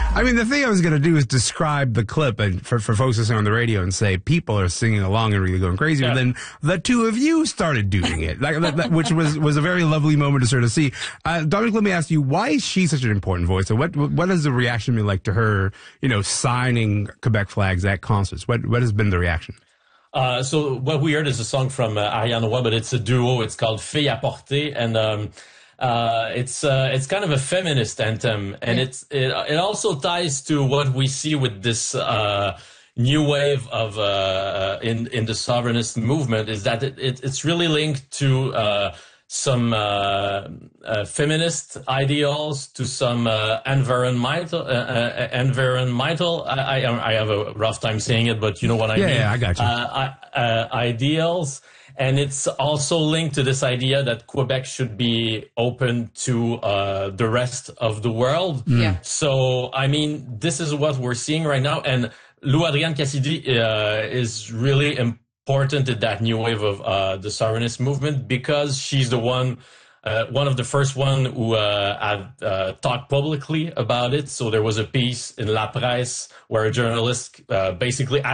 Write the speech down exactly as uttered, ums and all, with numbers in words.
I mean, the thing I was going to do is describe the clip and for, for folks listening on the radio and say people are singing along and really going crazy. Yeah. But then the two of you started doing it, like, that, that, which was, was a very lovely moment to sort of see. Uh, Dominic, let me ask you, why is she such an important voice? And what what has the reaction been like to her, you know, signing Quebec flags at concerts? What what has been the reaction? Uh, so what we heard is a song from uh, Ariane Roy, but it's a duo. It's called Fille à porter, and um, uh, it's uh, it's kind of a feminist anthem, and yeah. it's it, it also ties to what we see with this uh, new wave of uh, in in the sovereignist movement. Is that it, it it's really linked to uh, some uh, uh, feminist ideals, to some uh, environmental, uh, uh, environmental. I, I I have a rough time saying it, but you know what I yeah, mean. Yeah, I got you. Uh, uh, ideals, and it's also linked to this idea that Quebec should be open to uh, the rest of the world. Mm. Yeah. So I mean, this is what we're seeing right now, and Lou Adrienne Cassidy uh, is really important. important in that new wave of uh, the sovereignist movement, because she's the one, uh, one of the first one who uh, had uh, talked publicly about it. So there was a piece in La Presse where a journalist uh, basically